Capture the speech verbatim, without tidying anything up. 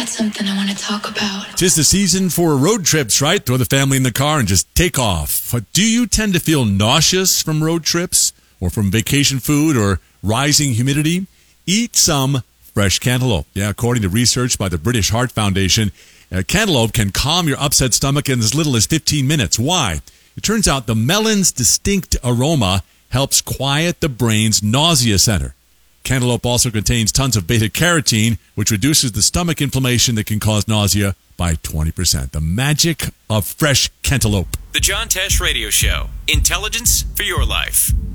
got something I want to talk about. Tis the season for road trips, right? Throw the family in the car and just take off. But do you tend to feel nauseous from road trips or from vacation food or rising humidity? Eat some fresh cantaloupe. Yeah, according to research by the British Heart Foundation, uh, cantaloupe can calm your upset stomach in as little as fifteen minutes. Why? It turns out the melon's distinct aroma helps quiet the brain's nausea center. Cantaloupe also contains tons of beta-carotene, which reduces the stomach inflammation that can cause nausea by twenty percent. The magic of fresh cantaloupe. The John Tesh Radio Show. Intelligence for your life.